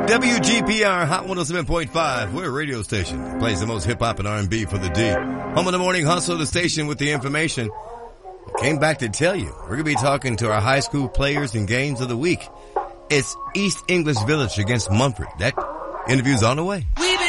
WGPR Hot 107.5. We're a radio station that plays the most hip-hop and R&B for the D. Home of the Morning Hustle, the station with the information. Came back to tell you, we're going to be talking to our high school players and games of the week. It's East English Village against Mumford. That interview's on the way.